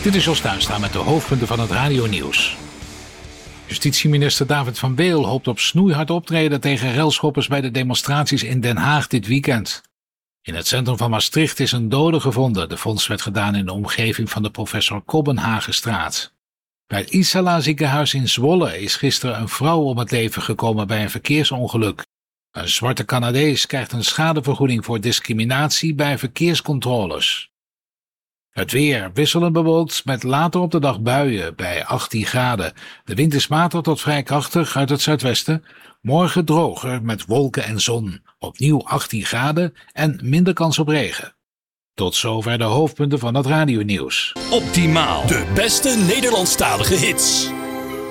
Dit is Jos Tuinstra met de hoofdpunten van het radionieuws. Justitieminister David van Weel hoopt op snoeihard optreden tegen relschoppers bij de demonstraties in Den Haag dit weekend. In het centrum van Maastricht is een dode gevonden. De vondst werd gedaan in de omgeving van de Professor Kobbenhagenstraat. Bij het Isala ziekenhuis in Zwolle is gisteren een vrouw om het leven gekomen bij een verkeersongeluk. Een zwarte Canadees krijgt een schadevergoeding voor discriminatie bij verkeerscontroles. Het weer wisselend bewolkt met later op de dag buien bij 18 graden. De wind is matig tot vrij krachtig uit het zuidwesten. Morgen droger met wolken en zon. Opnieuw 18 graden en minder kans op regen. Tot zover de hoofdpunten van het radionieuws. Optimaal. De beste Nederlandstalige hits.